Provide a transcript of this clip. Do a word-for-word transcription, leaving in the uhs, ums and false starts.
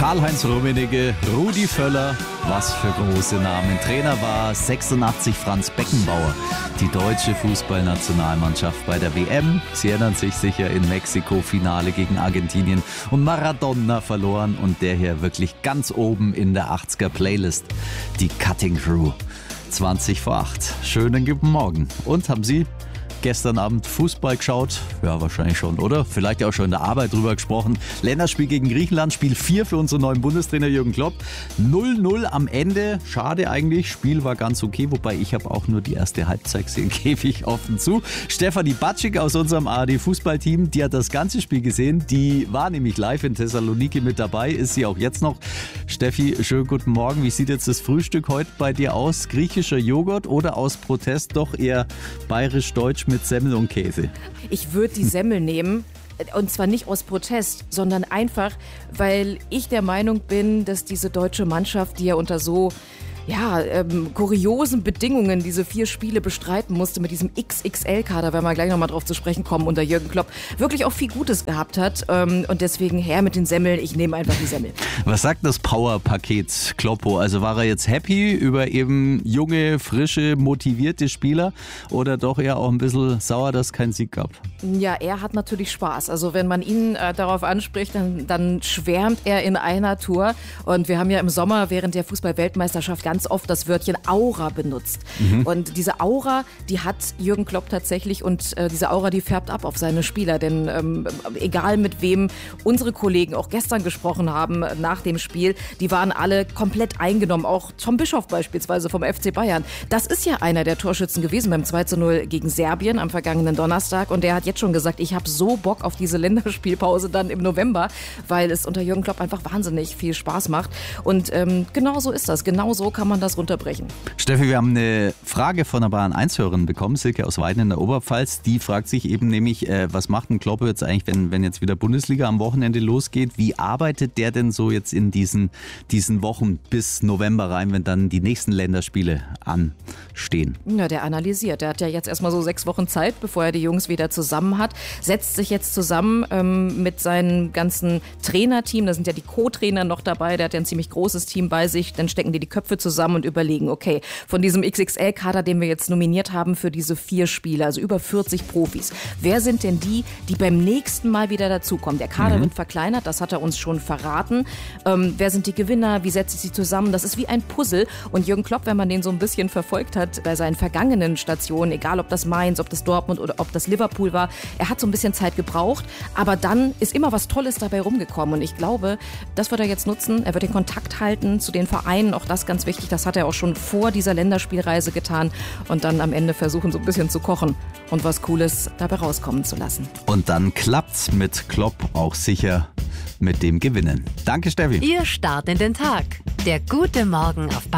Karl-Heinz Rummenigge, Rudi Völler, was für große Namen. Trainer war sechsundachtzig Franz Beckenbauer, die deutsche Fußballnationalmannschaft bei der W M. Sie erinnern sich sicher, in Mexiko Finale gegen Argentinien und Maradona verloren und der hier wirklich ganz oben in der achtziger Playlist. Die Cutting Crew. zwanzig vor acht. Schönen guten Morgen. Und haben Sie gestern Abend Fußball geschaut? Ja, wahrscheinlich schon, oder? Vielleicht auch schon in der Arbeit drüber gesprochen. Länderspiel gegen Griechenland, Spiel vier für unseren neuen Bundestrainer Jürgen Klopp. null null am Ende. Schade eigentlich. Spiel war ganz okay, wobei ich habe auch nur die erste Halbzeit gesehen, gebe ich offen zu. Stefanie Batschik aus unserem A R D-Fußballteam, die hat das ganze Spiel gesehen. Die war nämlich live in Thessaloniki mit dabei, ist sie auch jetzt noch. Steffi, schönen guten Morgen. Wie sieht jetzt das Frühstück heute bei dir aus? Griechischer Joghurt oder aus Protest doch eher bayerisch-deutsch mit Semmel und Käse? Ich würde die Semmel nehmen. Und zwar nicht aus Protest, sondern einfach, weil ich der Meinung bin, dass diese deutsche Mannschaft, die ja unter so ja, ähm, kuriosen Bedingungen diese vier Spiele bestreiten musste mit diesem X X L-Kader, wenn wir gleich nochmal drauf zu sprechen kommen, unter Jürgen Klopp, wirklich auch viel Gutes gehabt hat. Ähm, und deswegen her mit den Semmeln, ich nehme einfach die Semmel. Was sagt das Power-Paket Kloppo? Also war er jetzt happy über eben junge, frische, motivierte Spieler oder doch eher auch ein bisschen sauer, dass es keinen Sieg gab? Ja, er hat natürlich Spaß. Also wenn man ihn äh, darauf anspricht, dann, dann schwärmt er in einer Tour. Und wir haben ja im Sommer während der Fußball-Weltmeisterschaft ganz oft das Wörtchen Aura benutzt. Mhm. Und diese Aura, die hat Jürgen Klopp tatsächlich und äh, diese Aura, die färbt ab auf seine Spieler. Denn ähm, egal mit wem unsere Kollegen auch gestern gesprochen haben nach dem Spiel, die waren alle komplett eingenommen. Auch Tom Bischoff beispielsweise vom F C Bayern. Das ist ja einer der Torschützen gewesen beim zwei zu null gegen Serbien am vergangenen Donnerstag. Und der hat jetzt schon gesagt, ich habe so Bock auf diese Länderspielpause dann im November, weil es unter Jürgen Klopp einfach wahnsinnig viel Spaß macht. Und ähm, genau so ist das. Genau so kann man das runterbrechen. Steffi, wir haben eine Frage von einer Bayern eins Hörerin bekommen, Silke aus Weiden in der Oberpfalz. Die fragt sich eben nämlich, äh, was macht ein Klopp jetzt eigentlich, wenn, wenn jetzt wieder Bundesliga am Wochenende losgeht? Wie arbeitet der denn so jetzt in diesen, diesen Wochen bis November rein, wenn dann die nächsten Länderspiele anstehen? Ja, der analysiert. Der hat ja jetzt erstmal so sechs Wochen Zeit, bevor er die Jungs wieder zusammen hat. Setzt sich jetzt zusammen ähm, mit seinem ganzen Trainerteam. Da sind ja die Co-Trainer noch dabei. Der hat ja ein ziemlich großes Team bei sich. Dann stecken die die Köpfe zusammen und überlegen, okay, von diesem X X L-Kader, den wir jetzt nominiert haben für diese vier Spiele, also über vierzig Profis, wer sind denn die, die beim nächsten Mal wieder dazukommen? Der Kader mhm. wird verkleinert, das hat er uns schon verraten. Ähm, wer sind die Gewinner? Wie setzt sich sie zusammen? Das ist wie ein Puzzle. Und Jürgen Klopp, wenn man den so ein bisschen verfolgt hat bei seinen vergangenen Stationen, egal ob das Mainz, ob das Dortmund oder ob das Liverpool war, er hat so ein bisschen Zeit gebraucht, aber dann ist immer was Tolles dabei rumgekommen. Und ich glaube, das wird er jetzt nutzen. Er wird den Kontakt halten zu den Vereinen, auch das ganz wichtig. Das hat er auch schon vor dieser Länderspielreise getan und dann am Ende versuchen, so ein bisschen zu kochen und was Cooles dabei rauskommen zu lassen. Und dann klappt's mit Klopp auch sicher mit dem Gewinnen. Danke, Steffi. Ihr Start in den Tag. Der gute Morgen auf